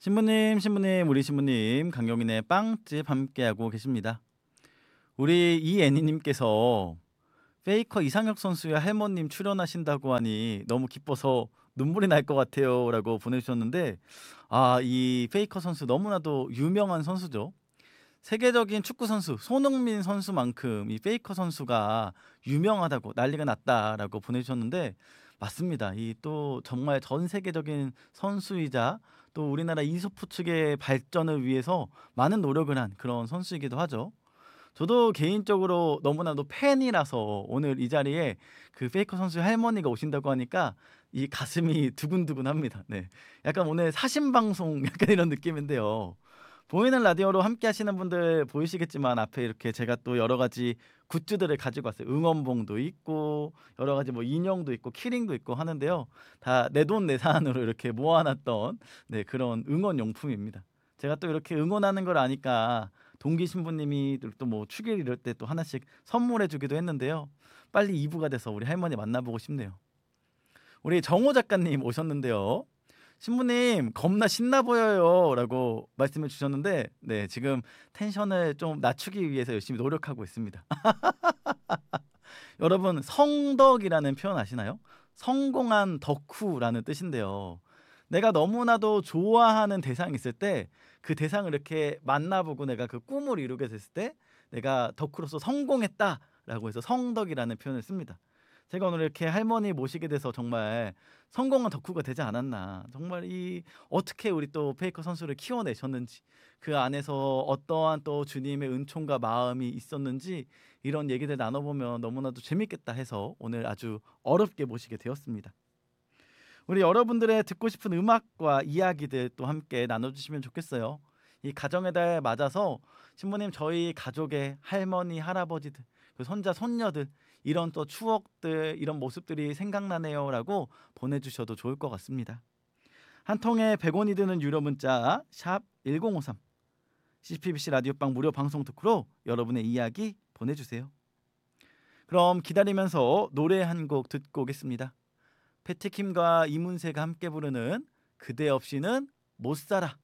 신부님, 우리 신부님, 강경인의 빵집 함께하고 계십니다. 우리 이애니님께서 페이커 이상혁 선수야 할머님 출연하신다고 하니 너무 기뻐서 눈물이 날 것 같아요라고 보내주셨는데, 이 페이커 선수 너무나도 유명한 선수죠. 세계적인 축구 선수 손흥민 선수만큼 이 페이커 선수가 유명하다고 난리가 났다라고 보내주셨는데, 맞습니다. 이 또 정말 전 세계적인 선수이자 또 우리나라 e스포츠계 발전을 위해서 많은 노력을 한 그런 선수이기도 하죠. 저도 개인적으로 너무나도 팬이라서 오늘 이 자리에 그 페이커 선수의 할머니가 오신다고 하니까 이 가슴이 두근두근합니다. 네. 약간 오늘 사신 방송 약간 이런 느낌인데요. 보이는 라디오로 함께 하시는 분들 보이시겠지만 앞에 이렇게 제가 또 여러 가지 굿즈들을 가지고 왔어요. 응원봉도 있고 여러 가지 뭐 인형도 있고 키링도 있고 하는데요. 다 내돈내산으로 이렇게 모아 놨던 네 그런 응원 용품입니다. 제가 또 이렇게 응원하는 걸 아니까 동기 신부님이 또 뭐 축일 이럴 때 또 하나씩 선물해 주기도 했는데요. 빨리 2 부가 돼서 우리 할머니 만나보고 싶네요. 우리 정호 작가님 오셨는데요. "신부님 겁나 신나 보여요."라고 말씀해 주셨는데 네 지금 텐션을 좀 낮추기 위해서 열심히 노력하고 있습니다. 여러분 성덕이라는 표현 아시나요? 성공한 덕후라는 뜻인데요. 내가 너무나도 좋아하는 대상이 있을 때 그 대상을 이렇게 만나 보고 내가 그 꿈을 이루게 됐을 때 '내가 덕후로서 성공했다.'라고 해서 성덕이라는 표현을 씁니다. 제가 오늘 이렇게 할머니 모시게 돼서 정말 성공한 덕후가 되지 않았나. 정말 이 어떻게 우리 또 페이커 선수를 키워내셨는지 그 안에서 어떠한 또 주님의 은총과 마음이 있었는지 이런 얘기들 나눠보면 너무나도 재밌겠다 해서 오늘 아주 어렵게 모시게 되었습니다. 우리 여러분들의 듣고 싶은 음악과 이야기들 또 함께 나눠주시면 좋겠어요. 이 가정의 달 맞아서 신부님 저희 가족의 할머니, 할아버지들, 그 손자, 손녀들 이런 또 추억들, 이런 모습들이 생각나네요라고 보내주셔도 좋을 것 같습니다. 한 통에 100원이 드는 유료 문자 샵 1053 CPBC 라디오빵 무료 방송 토크로 여러분의 이야기 보내주세요. 그럼 기다리면서 노래 한 곡 듣고 오겠습니다. 패티킴과 이문세가 함께 부르는 그대 없이는 못 살아.